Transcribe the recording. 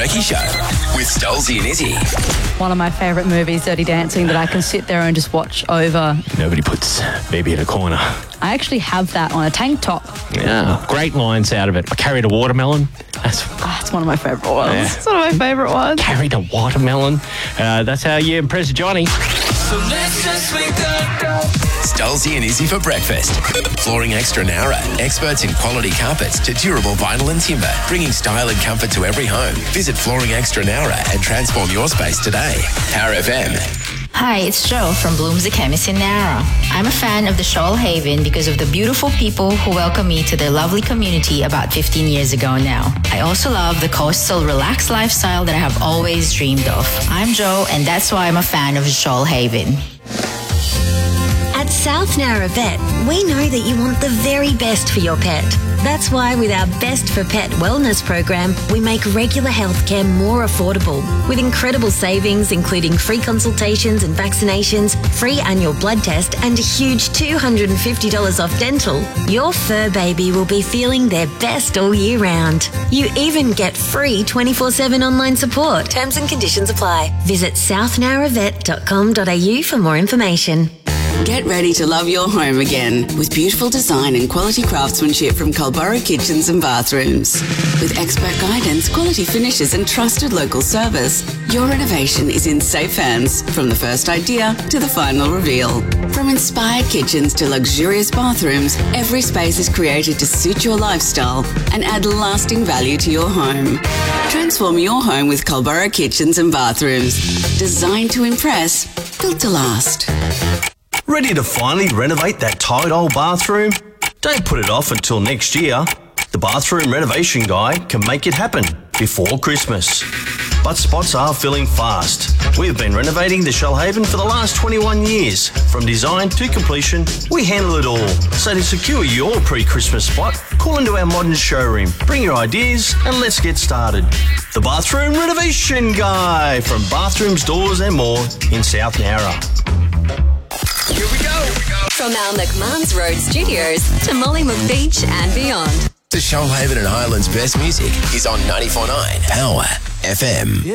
Becky Show with Stolzy and Izzy. One of my favourite movies, Dirty Dancing, that I can sit there and just watch over. Nobody puts baby in a corner. I actually have that on a tank top. Yeah, great lines out of it. I carried a watermelon. It's one of my favourite ones. Yeah. It's one of my favourite ones. Carried a watermelon. That's how you impress Johnny. So let's just wake up. Stolzy and Izzy for breakfast. Flooring Extra Nara. Experts in quality carpets to durable vinyl and timber. Bringing style and comfort to every home. Visit Flooring Extra Nara and transform your space today. Power FM. Hi, it's Jo from Bloom's The Chemist in Nara. I'm a fan of the Shoalhaven because of the beautiful people who welcomed me to their lovely community about 15 years ago now. I also love the coastal relaxed lifestyle that I have always dreamed of. I'm Jo, and that's why I'm a fan of the Shoalhaven. At South Nara Vet, we know that you want the very best for your pet. That's why with our Best for Pet wellness program, we make regular healthcare more affordable. With incredible savings, including free consultations and vaccinations, free annual blood test, and a huge $250 off dental, your fur baby will be feeling their best all year round. You even get free 24/7 online support. Terms and conditions apply. Visit southnaravet.com.au for more information. Get ready to love your home again with beautiful design and quality craftsmanship from Culburra Kitchens and Bathrooms. With expert guidance, quality finishes and trusted local service, your renovation is in safe hands from the first idea to the final reveal. From inspired kitchens to luxurious bathrooms, every space is created to suit your lifestyle and add lasting value to your home. Transform your home with Culburra Kitchens and Bathrooms. Designed to impress, built to last. Ready to finally renovate that tired old bathroom? Don't put it off until next year. The Bathroom Renovation Guy can make it happen before Christmas. But spots are filling fast. We've been renovating the Shoalhaven for the last 21 years. From design to completion, we handle it all. So to secure your pre-Christmas spot, call into our modern showroom. Bring your ideas and let's get started. The Bathroom Renovation Guy from bathrooms, doors and more in South Nara. Here we go. From our McMahon's Road studios to Mollymook Beach and beyond. The Shoalhaven and Highlands best music is on 94.9 Power FM.